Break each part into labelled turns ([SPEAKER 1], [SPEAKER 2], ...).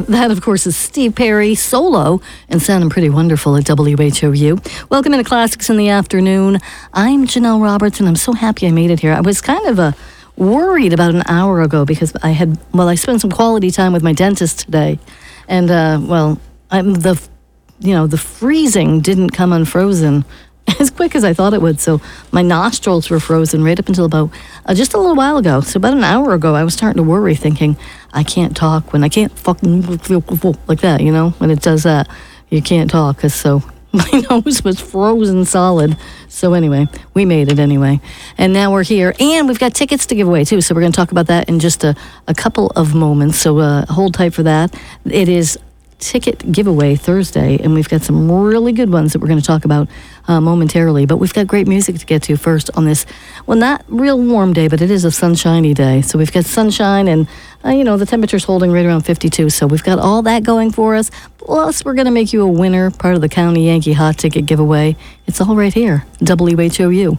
[SPEAKER 1] That, of course, is Steve Perry solo and sounding pretty wonderful at WHOU. Welcome into Classics in the Afternoon. I'm Janelle Roberts, and I'm so happy I made it here. I was kind of worried about an hour ago because I spent some quality time with my dentist today, and the freezing didn't come unfrozen as quick as I thought it would. So my nostrils were frozen right up until about just a little while ago. So about an hour ago, I was starting to worry, thinking I can't talk when I can't fucking like that. You know, when it does that, you can't talk because so my nose was frozen solid. So anyway, we made it anyway. And now we're here. And we've got tickets to give away, too. So we're going to talk about that in just a couple of moments. So hold tight for that. It is Ticket Giveaway Thursday. And we've got some really good ones that we're going to talk about momentarily. But we've got great music to get to first on this, well, not real warm day, but it is a sunshiny day. So we've got sunshine and, the temperature's holding right around 52. So we've got all that going for us. Plus, we're going to make you a winner, part of the County Yankee Hot Ticket Giveaway. It's all right here, WHOU.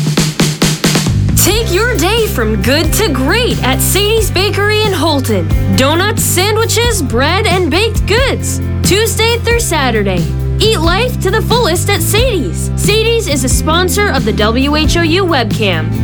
[SPEAKER 2] Take your day from good to great at Sadie's Bakery in Holton. Donuts, sandwiches, bread, and baked goods. Tuesday through Saturday. Eat life to the fullest at Sadie's. Sadie's is a sponsor of the WHOU webcam.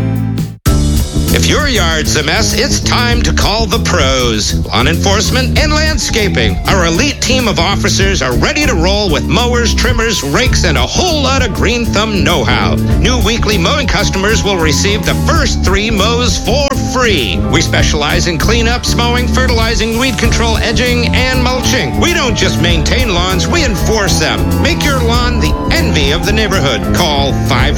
[SPEAKER 3] If your yard's a mess, it's time to call the pros. Lawn enforcement and landscaping. Our elite team of officers are ready to roll with mowers, trimmers, rakes, and a whole lot of green thumb know-how. New weekly mowing customers will receive the first 3 mows for free. We specialize in cleanups, mowing, fertilizing, weed control, edging, and mulching. We don't just maintain lawns, we enforce them. Make your lawn the envy of the neighborhood. Call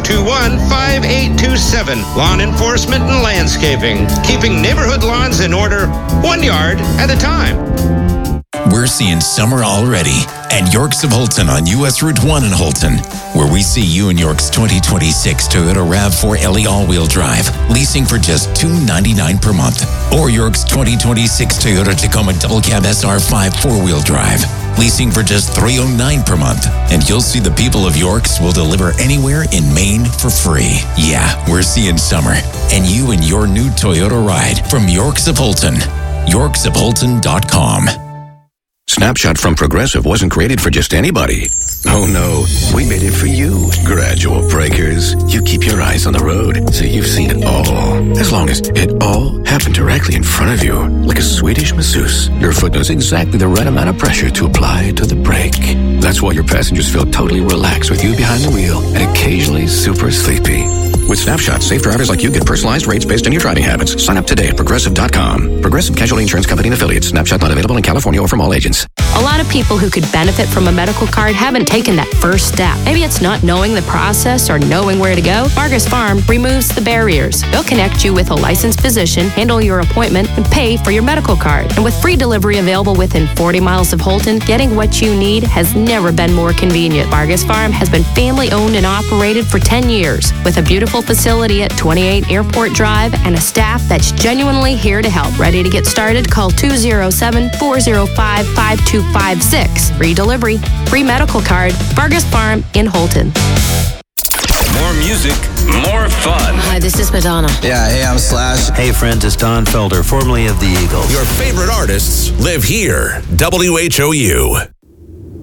[SPEAKER 3] 521-5827. Lawn enforcement and landscaping. Keeping neighborhood lawns in order, 1 yard at a time.
[SPEAKER 4] We're seeing summer already at Yorks of Holton on US Route 1 in Holton, where we see you in York's 2026 Toyota RAV4 LE all-wheel drive, leasing for just $299 per month. Or York's 2026 Toyota Tacoma Double Cab SR5 4-wheel drive, leasing for just $309 per month. And you'll see the people of York's will deliver anywhere in Maine for free. Yeah, we're seeing summer. And you and your new Toyota ride from Yorks of Holton. YorksofHolton.com.
[SPEAKER 5] Snapshot from Progressive wasn't created for just anybody. Oh no, we made it for you. Gradual breakers. You keep your eyes on the road, so you've seen it all. As long as it all happened directly in front of you, like a Swedish masseuse. Your foot knows exactly the right amount of pressure to apply to the brake. That's why your passengers feel totally relaxed with you behind the wheel and occasionally super sleepy. With Snapshot, safe drivers like you get personalized rates based on your driving habits. Sign up today at Progressive.com. Progressive Casualty Insurance Company and Affiliates. Snapshot not available in California or from all agents.
[SPEAKER 2] A lot of people who could benefit from a medical card haven't taken that first step. Maybe it's not knowing the process or knowing where to go. Vargas Farm removes the barriers. They'll connect you with a licensed physician, handle your appointment, and pay for your medical card. And with free delivery available within 40 miles of Holton, getting what you need has never been more convenient. Vargas Farm has been family owned and operated for 10 years with a beautiful facility at 28 Airport Drive and a staff that's genuinely here to help. Ready to get started? Call 207-405-5256. Free delivery, free medical card, Vargas Farm in Holton.
[SPEAKER 6] More music, more fun.
[SPEAKER 7] Hi, this is Madonna.
[SPEAKER 8] Yeah, hey, I'm Slash.
[SPEAKER 9] Hey, friends, it's Don Felder, formerly of the Eagles.
[SPEAKER 6] Your favorite artists live here. WHOU.